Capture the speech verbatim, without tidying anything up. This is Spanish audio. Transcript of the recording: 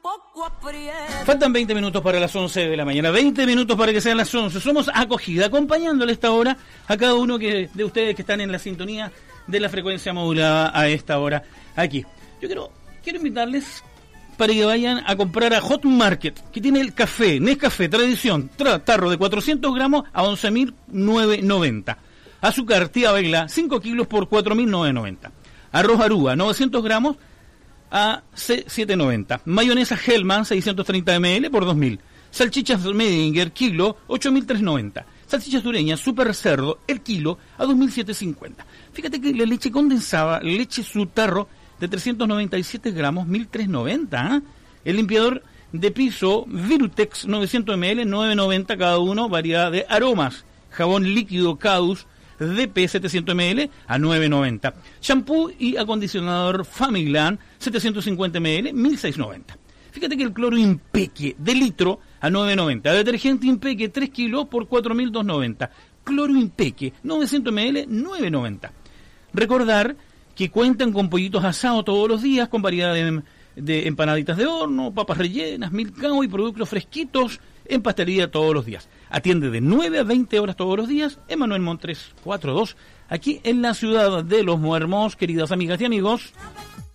Faltan veinte minutos para las once de la mañana, veinte minutos para que sean las once. Somos Acogida, acompañándole a esta hora a cada uno que, de ustedes que están en la sintonía de la frecuencia modulada a esta hora aquí. Yo quiero, quiero invitarles para que vayan a comprar a Hot Market, que tiene el café, Nescafé, tradición, tra, tarro de cuatrocientos gramos a once mil novecientos noventa. Azúcar tía Vela, cinco kilos por cuatro mil novecientos noventa. Arroz Aruba, novecientos gramos a setecientos noventa. Mayonesa Hellman, seiscientos treinta mililitros por dos mil. Salchichas Medinger, kilo, ocho mil trescientos noventa. Salchichas sureñas Super Cerdo, el kilo, a dos mil setecientos cincuenta. Fíjate que la leche condensada, leche su tarro, de trescientos noventa y siete gramos, mil trescientos noventa. ¿eh? El limpiador de piso Virutex, novecientos mililitros, novecientos noventa cada uno, variedad de aromas. Jabón líquido Cadus, D P setecientos mililitros, a nueve noventa. Shampoo y acondicionador Familand, setecientos cincuenta mililitros, mil seiscientos noventa. Fíjate que el cloro Impeque de litro a nueve noventa. Detergente Impeque tres kilos por cuatro mil doscientos noventa. Cloro Impeque novecientos mililitros, nueve noventa. Recordar que cuentan con pollitos asados todos los días, con variedad de, de empanaditas de horno, papas rellenas, milcao y productos fresquitos en pastelería todos los días. Atiende de nueve a veinte horas todos los días. Emanuel Montres cuarenta y dos, aquí en la ciudad de Los Muermos, queridas amigas y amigos.